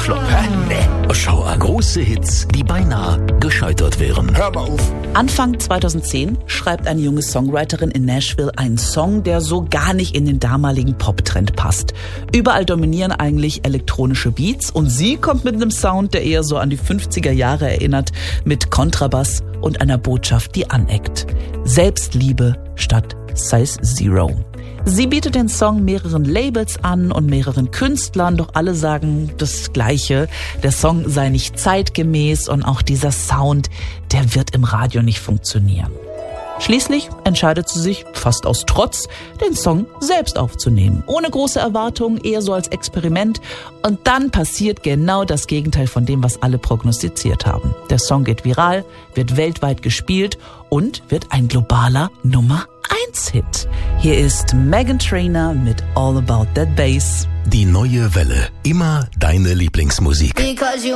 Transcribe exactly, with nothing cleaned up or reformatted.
Flop. Hä? Nee. Schau a große Hits, die beinahe gescheitert wären. Hör mal auf. Anfang zweitausendzehn schreibt eine junge Songwriterin in Nashville einen Song, der so gar nicht in den damaligen Pop-Trend passt. Überall dominieren eigentlich elektronische Beats und sie kommt mit einem Sound, der eher so an die fünfziger Jahre erinnert, mit Kontrabass und einer Botschaft, die aneckt. Selbstliebe statt Size Zero. Sie bietet den Song mehreren Labels an und mehreren Künstlern, doch alle sagen das Gleiche. Der Song sei nicht zeitgemäß und auch dieser Sound, der wird im Radio nicht funktionieren. Schließlich entscheidet sie sich, fast aus Trotz, den Song selbst aufzunehmen. Ohne große Erwartungen, eher so als Experiment. Und dann passiert genau das Gegenteil von dem, was alle prognostiziert haben. Der Song geht viral, wird weltweit gespielt und wird ein globaler Nummer eins Hit. Hier ist Meghan Trainor mit All About That Bass. Die neue Welle. Immer deine Lieblingsmusik. Because you